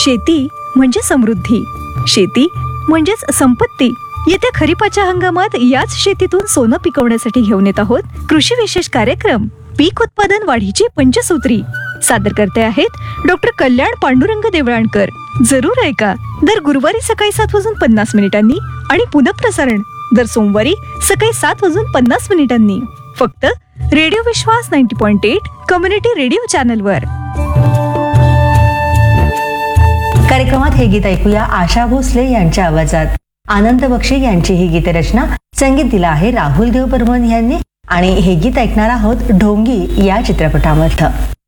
शेती म्हणजे समृद्धी, शेती म्हणजेच संपत्ती. येत्या खरीपाच्या हंगामात याच शेतीतून सोनं पिकवण्यासाठी घेऊन येत आहोत कृषी विशेष कार्यक्रम पीक उत्पादन वाढीची पंचसूत्री. सादर करते आहेत डॉक्टर कल्याण पांडुरंग देवळाणकर. जरूर ऐका. दर गुरुवारी सकाळी 7:50 आणि पुनःप्रसारण दर सोमवारी सकाळी 7:50 फक्त रेडिओ विश्वास 90.8 कम्युनिटी रेडिओ चॅनलवर. कार्यक्रमात हे गीत ऐकूया आशा भोसले यांच्या आवाजात. आनंद बक्षी यांची ही गीतरचना. संगीत दिलं आहे राहुल देव बर्मन यांनी आणि हे गीत ऐकणार आहोत ढोंगी या चित्रपटामधलं.